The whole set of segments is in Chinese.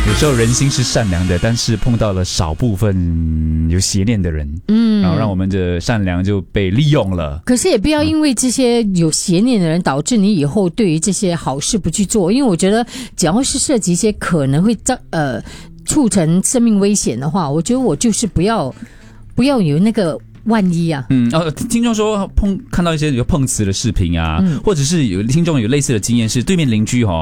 有时候人心是善良的，但是碰到了少部分有邪念的人，然后让我们的善良就被利用了。 可是也不要因为这些有邪念的人导致你以后对于这些好事不去做，因为我觉得只要是涉及一些可能会促成生命危险的话，我觉得我就是不要有那个万一啊。 听众说看到一些有碰瓷的视频啊，或者是有听众有类似的经验，是对面邻居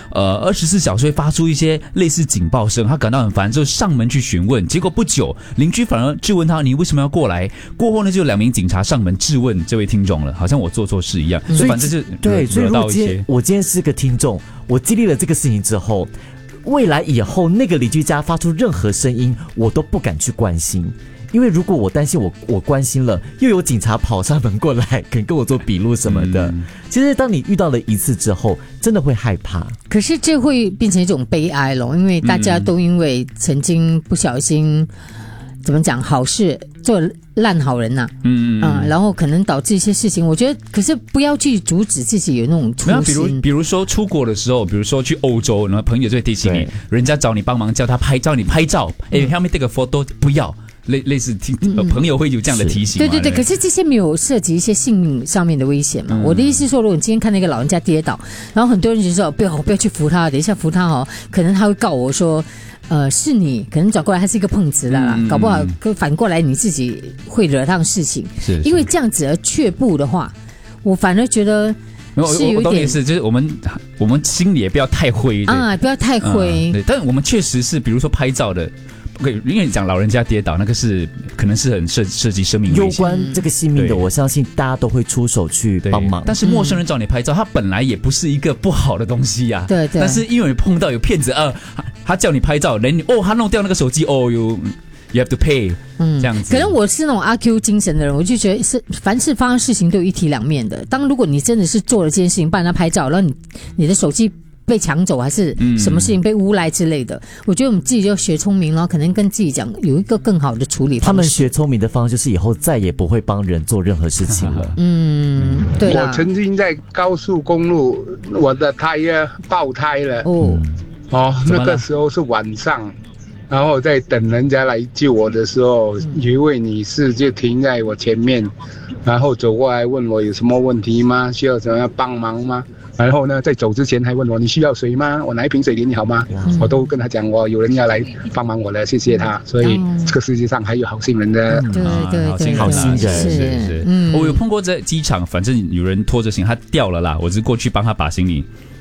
24小时会发出一些类似警报声，他感到很烦，就上门去询问，结果不久邻居反而质问他你为什么要过来，过后呢就有2名警察上门质问这位听众了，好像我做错事一样，所以反正就对，所以惹到一些。 我今天是个听众，我经历了这个事情之后，未来以后那个邻居家发出任何声音我都不敢去关心，因为如果我担心我关心了，又有警察跑上门过来可能跟我做笔录什么的，其实当你遇到了一次之后真的会害怕。 可是这会变成一种悲哀了，因为大家都因为曾经不小心怎么讲好事做烂好人呐，然后可能导致一些事情，我觉得可是不要去阻止自己有那种初心。 比如说出国的时候，比如说去欧洲，然后朋友就会提醒你，人家找你帮忙叫他叫你拍照，help me take a photo， 不要。类似朋友会有这样的提醒。 对，可是这些没有涉及一些性命上面的危险嘛？我的意思是说，如果你今天看那个老人家跌倒，然后很多人就说不要去扶他，等一下扶他可能他会告我说是你可能转过来他是一个碰瓷的啦，搞不好反过来你自己会惹上事情。是因为这样子而却步的话，我反而觉得是有一点。我懂你是，就是我们心里也不要太灰啊，不要太灰。 对，但我们确实是，比如说拍照的。因为你讲老人家跌倒，那个是可能是很涉及生命危险， 攸关这个性命的，我相信大家都会出手去帮忙。 但是陌生人找你拍照，他本来也不是一个不好的东西呀。 对。 但是因为碰到有骗子他叫你拍照，他弄掉那个手机you have to pay，这样子。 可能我是那种阿 Q 精神的人，我就觉得凡事发生事情都有一体两面的。如果你真的是做了这件事情，帮人家拍照，然后你的手机被抢走还是什么事情被诬赖之类的，我觉得我们自己就学聪明，然后可能跟自己讲有一个更好的处理方式。 他们学聪明的方式就是以后再也不会帮人做任何事情了。 对啦。 我曾经在高速公路，我的胎爆胎了。那个时候是晚上，然后在等人家来救我的时候，有一位女士就停在我前面，然后走过来问我有什么问题吗？需要什么帮忙吗？然后呢，在走之前还问我你需要水吗？我拿一瓶水给你好吗？我都跟他讲有人要来帮忙我了，谢谢他。所以这个世界上还有好心人的。 对， 好心人是。我有碰过在机场，反正有人拖着行李，他掉了啦，我只是过去帮他把行李